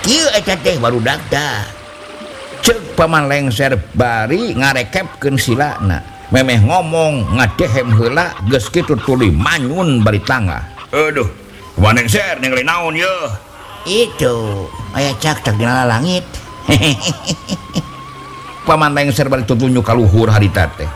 baru dakda cek paman lengser bari ngarekepkeun silana memeh ngomong ngadehem heula geus kitu tuluy manyun bari tangga. Aduh paman lengser ningali naon ye itu aya cak-cak dina langit. Paman lengser bari tutunjuk ka luhur harita teh.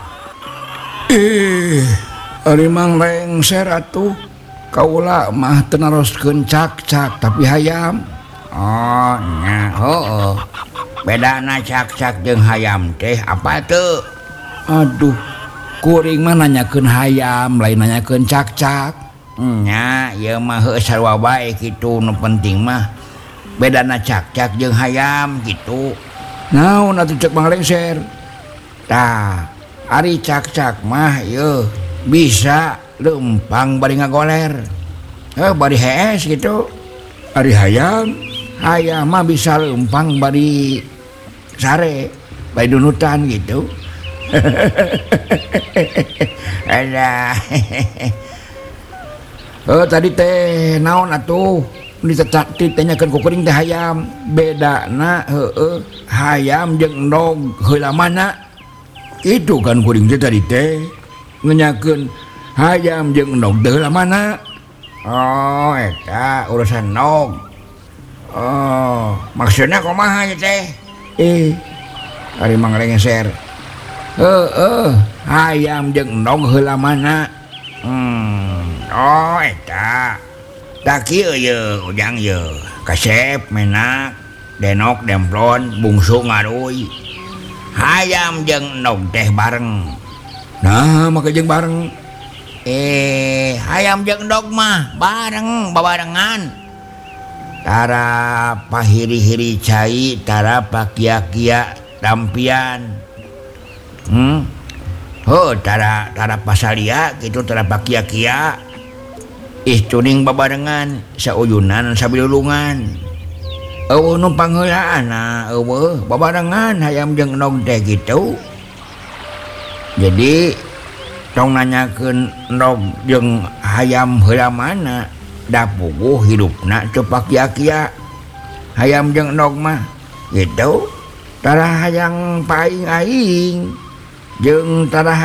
Ari mang lengser atuh kaula mah teu naroskeun cak-cak tapi hayam. Oh nya heueuh. Bedana cak-cak jeung hayam teh apa teu? Aduh, kuring mah nanyakeun hayam lain nanyakeun cak-cak. Nya ieu mah heueuh sarua bae kitu nu penting mah bedana cak-cak jeung hayam gitu. Naon atuh cek Mang Lengser? Tah, ari cak-cak mah ieu bisa leumpang bari ngagoler. Bari hees gitu. Ari hayam mah bisa leumpang bari sare, bari dunutan gitu. Ada. Tadi teh naon atuh? Ditanyakeun ku kuring teh hayam. Bedana hayam jeung endog heula mana? Itu kan kuring teh tadi teh nganyakeun hayam jeung endog teh heula mana? Oh, eta urusan endog. Oh, maksudnya kumaha ieu teh? Ari Mang Lengser. Hayam jeung endog heula mana? Oh, eta. Da kieu ye ujang ye. Kasep menak, denok demplon, bungsu ngaruy. Hayam jeung endog teh bareng. Nah, maka jeung bareng. Hayam jeung endog mah bareng babarengan. Tara pahiri-hiri cai, tara pakia-kia dampian. Tara pasalia gitu, tara pakia-kia. Tuning babarengan, sauyunan sabilulungan. Nu pangheulaan babarengan hayam jeung endog teh gitu. Jadi tong nanyakeun endog jeung hayam heula mana? Da puguh hidupna teu pakia-kia. Hayam jeung endog mah gitu. Tara hayang paing aing jeung tara